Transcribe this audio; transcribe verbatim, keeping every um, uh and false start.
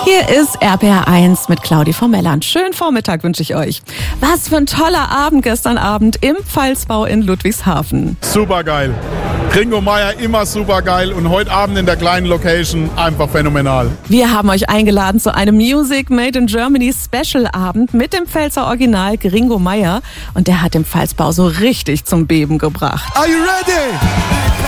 Hier ist R P R eins mit Claudi vom Melland. Schönen Vormittag wünsche ich euch. Was für ein toller Abend gestern Abend im Pfalzbau in Ludwigshafen. Super geil. Gringo Meier immer super geil und heute Abend in der kleinen Location einfach phänomenal. Wir haben euch eingeladen zu einem Music Made in Germany Special Abend mit dem Pfälzer Original Gringo Meier und der hat den Pfalzbau so richtig zum Beben gebracht. Are you ready?